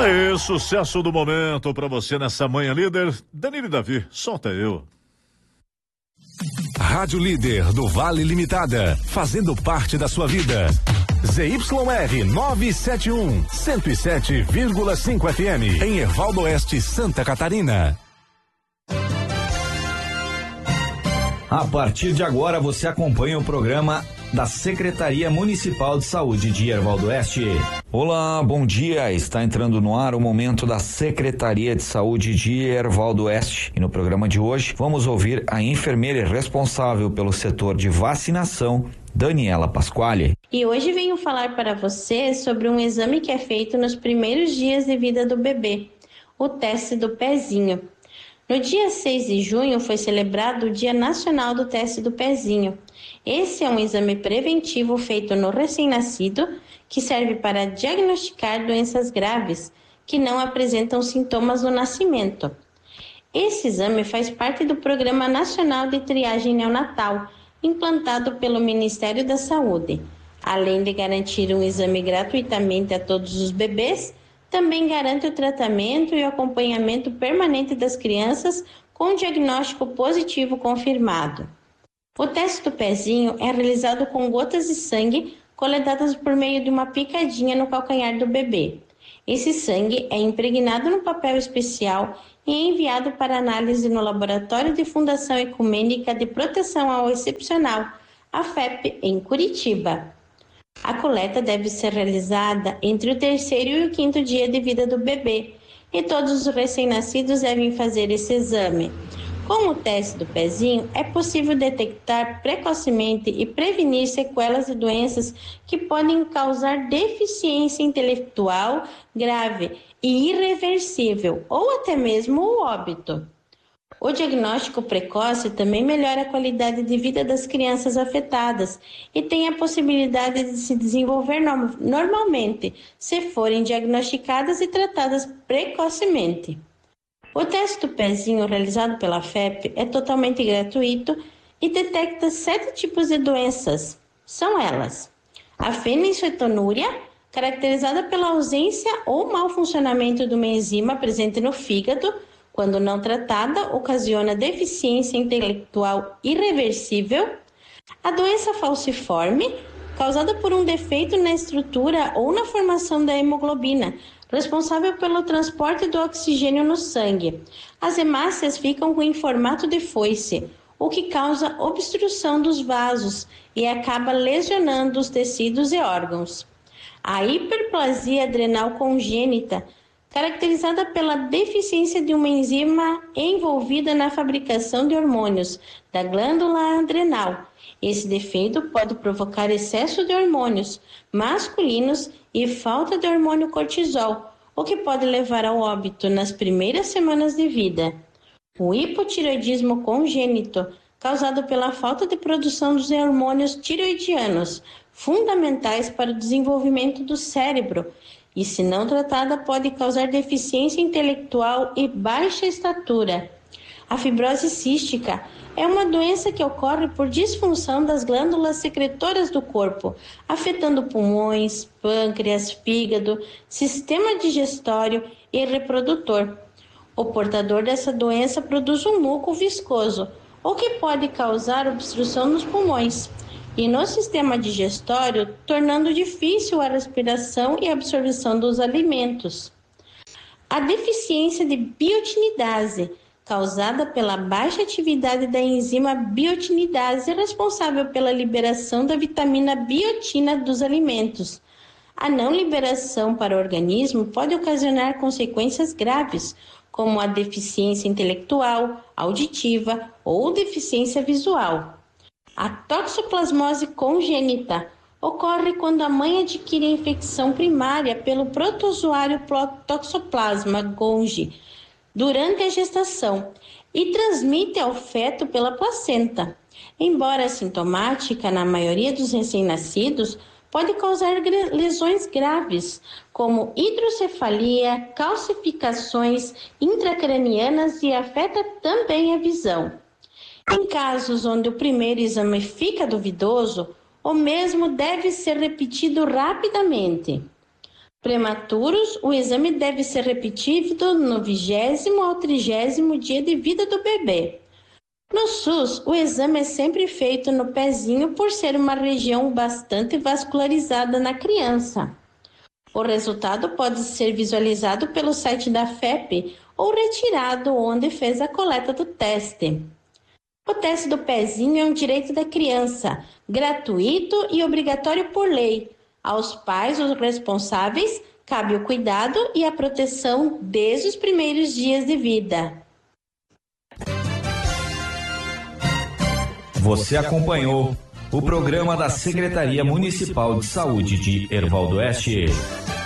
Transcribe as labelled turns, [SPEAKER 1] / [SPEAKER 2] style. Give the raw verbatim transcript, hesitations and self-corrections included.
[SPEAKER 1] Aí, sucesso do momento pra você nessa manhã líder. Danilo e Davi, solta eu.
[SPEAKER 2] Rádio Líder do Vale Limitada, fazendo parte da sua vida. Z Y R novecentos e setenta e um, cento e sete vírgula cinco F M, em Erval do Oeste, Santa Catarina.
[SPEAKER 3] A partir de agora você acompanha o programa da Secretaria Municipal de Saúde de Erval do Oeste. Olá, bom dia. Está entrando no ar o momento da Secretaria de Saúde de Erval do Oeste. E no programa de hoje vamos ouvir a enfermeira responsável pelo setor de vacinação, Daniela Pasquale.
[SPEAKER 4] E hoje venho falar para você sobre um exame que é feito nos primeiros dias de vida do bebê, o teste do pezinho. No dia seis de junho foi celebrado o Dia Nacional do Teste do Pezinho. Esse é um exame preventivo feito no recém-nascido que serve para diagnosticar doenças graves que não apresentam sintomas no nascimento. Esse exame faz parte do Programa Nacional de Triagem Neonatal, implantado pelo Ministério da Saúde. Além de garantir um exame gratuitamente a todos os bebês, também garante o tratamento e o acompanhamento permanente das crianças com diagnóstico positivo confirmado. O teste do pezinho é realizado com gotas de sangue coletadas por meio de uma picadinha no calcanhar do bebê. Esse sangue é impregnado no papel especial e é enviado para análise no Laboratório de Fundação Ecumênica de Proteção ao Excepcional, a F E P, em Curitiba. A coleta deve ser realizada entre o terceiro e o quinto dia de vida do bebê, e todos os recém-nascidos devem fazer esse exame. Com o teste do pezinho, é possível detectar precocemente e prevenir sequelas de doenças que podem causar deficiência intelectual grave e irreversível, ou até mesmo o óbito. O diagnóstico precoce também melhora a qualidade de vida das crianças afetadas e tem a possibilidade de se desenvolver no- normalmente, se forem diagnosticadas e tratadas precocemente. O teste do pezinho realizado pela F E P é totalmente gratuito e detecta sete tipos de doenças. São elas: a fenilcetonúria, caracterizada pela ausência ou mau funcionamento de uma enzima presente no fígado, quando não tratada, ocasiona deficiência intelectual irreversível. A doença falciforme, causada por um defeito na estrutura ou na formação da hemoglobina, responsável pelo transporte do oxigênio no sangue. As hemácias ficam em formato de foice, o que causa obstrução dos vasos e acaba lesionando os tecidos e órgãos. A hiperplasia adrenal congênita, caracterizada pela deficiência de uma enzima envolvida na fabricação de hormônios da glândula adrenal. Esse defeito pode provocar excesso de hormônios masculinos e falta de hormônio cortisol, o que pode levar ao óbito nas primeiras semanas de vida. O hipotireoidismo congênito, causado pela falta de produção dos hormônios tireoidianos, fundamentais para o desenvolvimento do cérebro, e, se não tratada, pode causar deficiência intelectual e baixa estatura. A fibrose cística é uma doença que ocorre por disfunção das glândulas secretoras do corpo, afetando pulmões, pâncreas, fígado, sistema digestório e reprodutor. O portador dessa doença produz um muco viscoso, o que pode causar obstrução nos pulmões e no sistema digestório, tornando difícil a respiração e absorção dos alimentos. A deficiência de biotinidase, causada pela baixa atividade da enzima biotinidase, responsável pela liberação da vitamina biotina dos alimentos. A não liberação para o organismo pode ocasionar consequências graves, como a deficiência intelectual, auditiva ou deficiência visual. A toxoplasmose congênita ocorre quando a mãe adquire a infecção primária pelo protozoário Toxoplasma gonji durante a gestação e transmite ao feto pela placenta. Embora assintomática na maioria dos recém-nascidos, pode causar lesões graves, como hidrocefalia, calcificações intracranianas e afeta também a visão. Em casos onde o primeiro exame fica duvidoso, o mesmo deve ser repetido rapidamente. Prematuros, o exame deve ser repetido no vigésimo ao trigésimo dia de vida do bebê. No SUS, o exame é sempre feito no pezinho por ser uma região bastante vascularizada na criança. O resultado pode ser visualizado pelo site da F E P ou retirado onde fez a coleta do teste. O teste do pezinho é um direito da criança, gratuito e obrigatório por lei. Aos pais, os responsáveis, cabe o cuidado e a proteção desde os primeiros dias de vida.
[SPEAKER 3] Você acompanhou o programa da Secretaria Municipal de Saúde de Herval do Oeste.